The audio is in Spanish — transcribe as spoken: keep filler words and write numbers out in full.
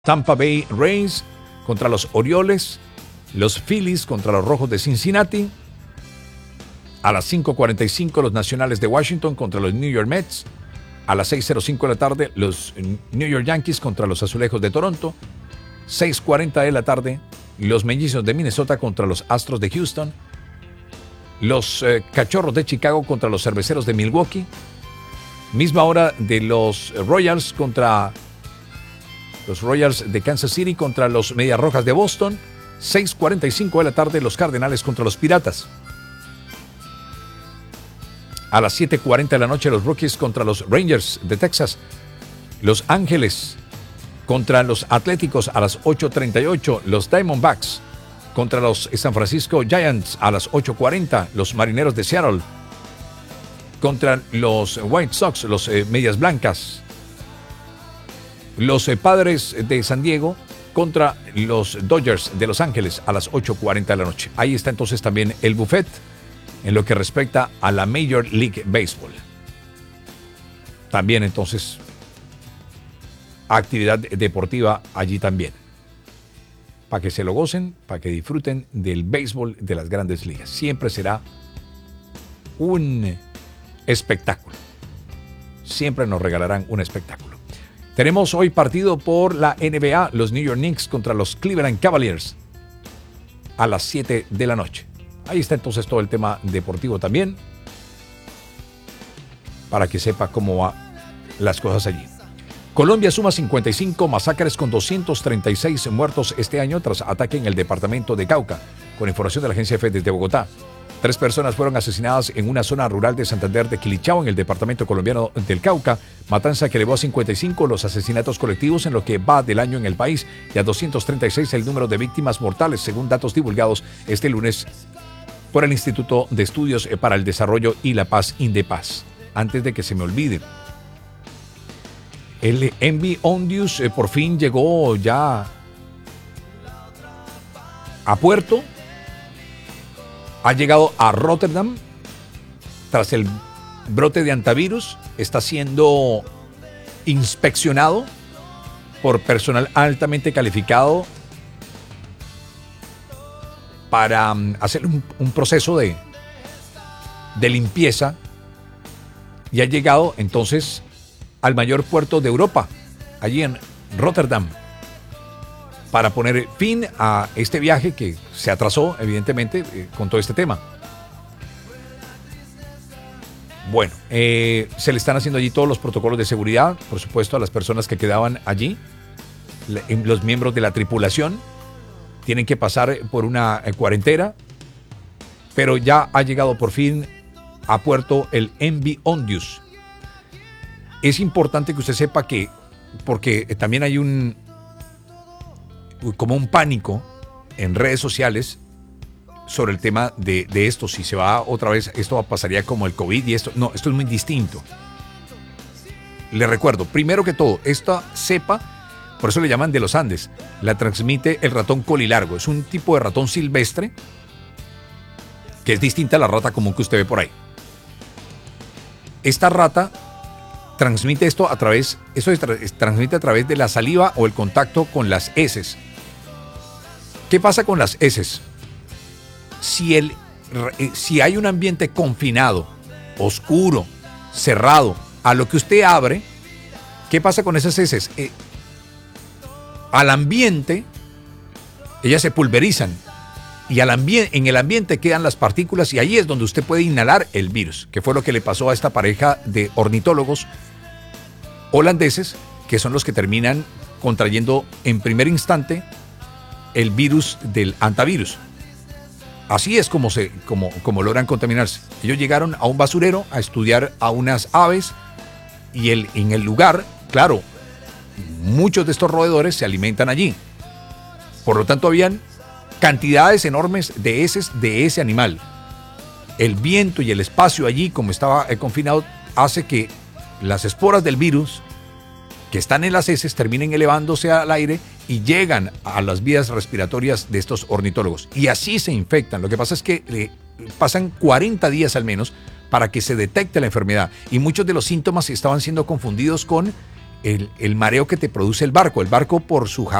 Tampa Bay Rays contra los Orioles, los Phillies contra los Rojos de Cincinnati. A las cinco cuarenta y cinco los Nacionales de Washington contra los New York Mets. A las seis cero cinco de la tarde los New York Yankees contra los Azulejos de Toronto. seis cuarenta de la tarde los Mellizos de Minnesota contra los Astros de Houston. Los eh, Cachorros de Chicago contra los Cerveceros de Milwaukee. Misma hora de los Royals contra los Royals de Kansas City contra los Medias Rojas de Boston. seis cuarenta y cinco de la tarde los Cardenales contra los Piratas. A las siete cuarenta de la noche los Rockies contra los Rangers de Texas. Los Ángeles contra los Atléticos a las ocho treinta y ocho. Los Diamondbacks contra los San Francisco Giants a las ocho cuarenta. Los Marineros de Seattle contra los White Sox, los eh, Medias Blancas. Los eh, Padres de San Diego contra los Dodgers de Los Ángeles a las ocho cuarenta de la noche. Ahí está entonces también el buffet en lo que respecta a la Major League Baseball. También entonces actividad deportiva allí también. Para que se lo gocen, para que disfruten del béisbol de las grandes ligas. Siempre será un espectáculo. Siempre nos regalarán un espectáculo. Tenemos hoy partido por la N B A, los New York Knicks contra los Cleveland Cavaliers a las siete de la noche. Ahí está entonces todo el tema deportivo también, para que sepa cómo van las cosas allí. Colombia suma cincuenta y cinco masacres con doscientos treinta y seis muertos este año tras ataque en el departamento de Cauca, con información de la agencia F desde Bogotá. Tres personas fueron asesinadas en una zona rural de Santander de Quilichao, en el departamento colombiano del Cauca, matanza que elevó a cincuenta y cinco los asesinatos colectivos en lo que va del año en el país y a doscientos treinta y seis el número de víctimas mortales, según datos divulgados este lunes por el Instituto de Estudios para el Desarrollo y la Paz, INDEPAZ. Antes de que se me olvide, el M V Ondius eh, por fin llegó ya a puerto. Ha llegado a Rotterdam tras el brote de antivirus. Está siendo inspeccionado por personal altamente calificado para um, hacer un, un proceso de, de limpieza, y ha llegado entonces al mayor puerto de Europa, allí en Rotterdam, para poner fin a este viaje que se atrasó, evidentemente, eh, con todo este tema. Bueno, eh, se le están haciendo allí todos los protocolos de seguridad, por supuesto, a las personas que quedaban allí. Los miembros de la tripulación tienen que pasar por una eh, cuarentena, pero ya ha llegado por fin a puerto el M V Ondius. Es importante que usted sepa que, porque también hay un como un pánico en redes sociales sobre el tema de, de esto, si se va otra vez, esto pasaría como el COVID y esto, no, esto es muy distinto. Le recuerdo, primero que todo, esta cepa, por eso le llaman de los Andes, la transmite el ratón colilargo, es un tipo de ratón silvestre que es distinta a la rata común que usted ve por ahí. Esta rata transmite esto a través, eso es, transmite a través de la saliva o el contacto con las heces. ¿Qué pasa con las heces? Si, el, si hay un ambiente confinado, oscuro, cerrado, a lo que usted abre, ¿qué pasa con esas heces? Eh, al ambiente, ellas se pulverizan, y al ambi- en el ambiente quedan las partículas, y ahí es donde usted puede inhalar el virus, que fue lo que le pasó a esta pareja de ornitólogos holandeses, que son los que terminan contrayendo en primer instante el virus del antivirus. Así es como, se, como, como logran contaminarse. Ellos llegaron a un basurero a estudiar a unas aves, y el, en el lugar, claro, muchos de estos roedores se alimentan allí. Por lo tanto, habían cantidades enormes de heces de ese animal. El viento y el espacio allí, como estaba eh, confinado, hace que las esporas del virus que están en las heces terminen elevándose al aire y llegan a las vías respiratorias de estos ornitólogos. Y así se infectan. Lo que pasa es que eh, pasan cuarenta días al menos para que se detecte la enfermedad. Y muchos de los síntomas estaban siendo confundidos con el, el mareo que te produce el barco. El barco por su